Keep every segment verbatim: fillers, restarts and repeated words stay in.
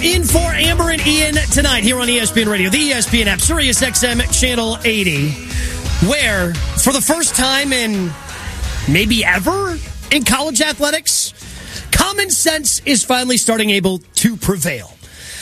In for Amber and Ian tonight here on E S P N Radio, the E S P N app, Sirius X M Channel eighty, where for the first time in maybe ever in college athletics, common sense is finally starting able to prevail.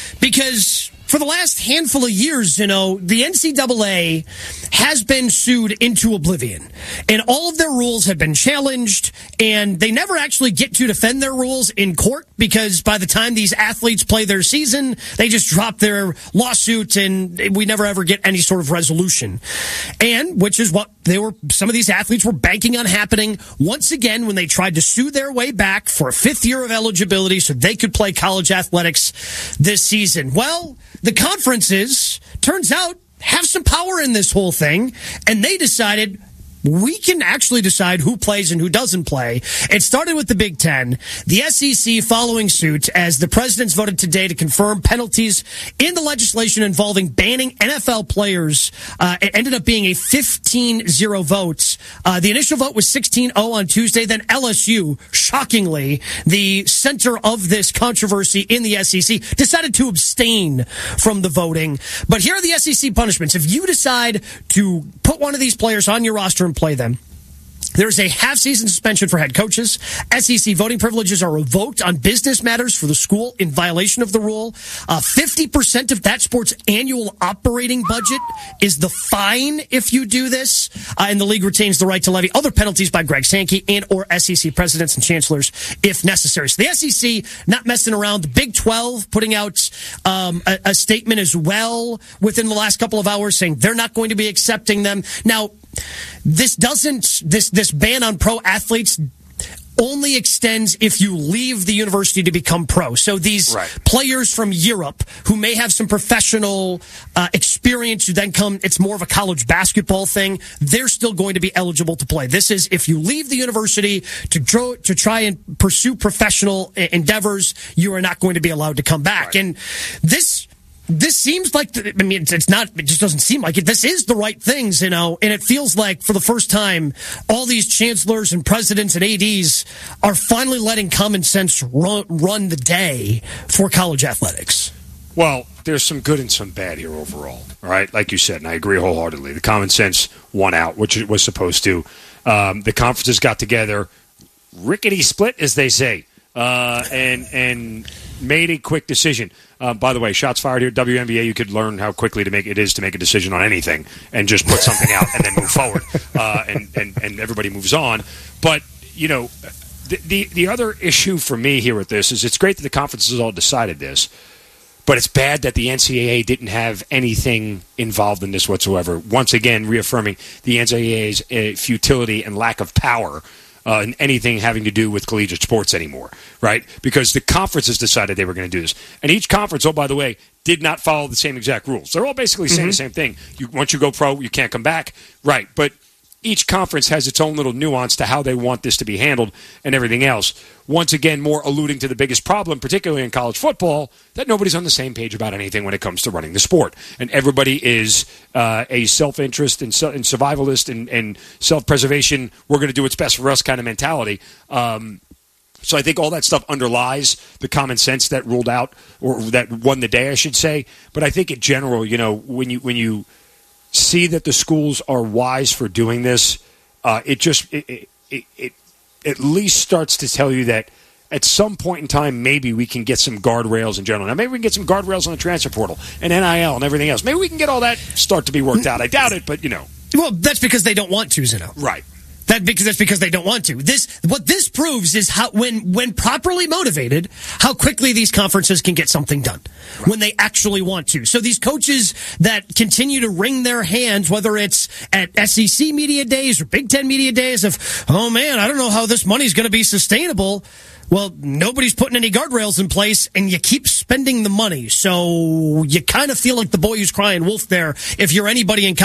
Because for the last handful of years, you know, the N C double A has been sued into oblivion. And all of their rules have been challenged, and they never actually get to defend their rules in court because by the time these athletes play their season, they just drop their lawsuit and we never ever get any sort of resolution. And which is what they were, some of these athletes were banking on happening once again when they tried to sue their way back for a fifth year of eligibility so they could play college athletics this season. Well, the conferences, turns out, have some power in this whole thing, and they decided we can actually decide who plays and who doesn't play. It started with the Big Ten. The S E C following suit as the presidents voted today to confirm penalties in the legislation involving banning N F L players. Uh, it ended up being a fifteen zero vote. Uh, the initial vote was sixteen oh on Tuesday. Then L S U, shockingly, the center of this controversy in the S E C, decided to abstain from the voting. But here are the S E C punishments. If you decide to put one of these players on your roster and play them, there's a half-season suspension for head coaches. S E C voting privileges are revoked on business matters for the school in violation of the rule. Uh, fifty percent of that sport's annual operating budget is the fine if you do this. Uh, and the league retains the right to levy other penalties by Greg Sankey and or S E C presidents and chancellors if necessary. So the S E C not messing around. The Big twelve putting out um, a, a statement as well within the last couple of hours saying they're not going to be accepting them. Now, this doesn't, this, this ban on pro athletes only extends if you leave the university to become pro. So these right. players from Europe who may have some professional uh, experience who then come, it's more of a college basketball thing, they're still going to be eligible to play. This is if you leave the university to, tro- to try and pursue professional endeavors, you are not going to be allowed to come back. Right. And this... This seems like, the, I mean, it's not, it just doesn't seem like it. This is the right things, you know, and it feels like for the first time, all these chancellors and presidents and A Ds are finally letting common sense run, run the day for college athletics. Well, there's some good and some bad here overall, all right? Like you said, and I agree wholeheartedly. The common sense won out, which it was supposed to. Um, the conferences got together, rickety split, as they say, uh, and and made a quick decision. Uh, by the way, shots fired here. W N B A, you could learn how quickly to make it is to make a decision on anything and just put something out and then move forward, uh, and, and and everybody moves on. But you know, the, the the other issue for me here with this is it's great that the conferences all decided this, but it's bad that the N C double A didn't have anything involved in this whatsoever. Once again, reaffirming the N C double A's uh, futility and lack of power. Uh, in anything having to do with collegiate sports anymore, right? Because the conferences decided they were going to do this. And each conference, oh, by the way, did not follow the same exact rules. They're all basically saying mm-hmm. the same thing. You, once you go pro, you can't come back. Right, but each conference has its own little nuance to how they want this to be handled and everything else. Once again, more alluding to the biggest problem, particularly in college football, that nobody's on the same page about anything when it comes to running the sport. And everybody is uh, a self-interest and, and survivalist and, and self-preservation, we're going to do what's best for us kind of mentality. Um, so I think all that stuff underlies the common sense that ruled out, or that won the day, I should say. But I think in general, you know, when you when you see that the schools are wise for doing this, uh, it just it, it, it at least starts to tell you that at some point in time, maybe we can get some guardrails in general. Now, maybe we can get some guardrails on the transfer portal and N I L and everything else. Maybe we can get all that start to be worked out. I doubt it, but, you know. Well, that's because they don't want to, Zeno. Right. That because that's because they don't want to. This what this proves is how when when properly motivated, how quickly these conferences can get something done right. when they actually want to. So these coaches that continue to wring their hands, whether it's at S E C media days or Big Ten media days, of oh man, I don't know how this money's going to be sustainable. Well, nobody's putting any guardrails in place, and you keep spending the money. So you kind of feel like the boy who's crying wolf there. If you're anybody in